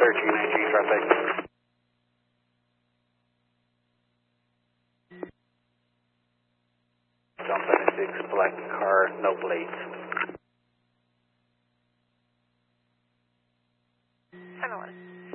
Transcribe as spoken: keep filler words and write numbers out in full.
clear G nine G traffic. Jump ninety-six, black car, no plates. seven one.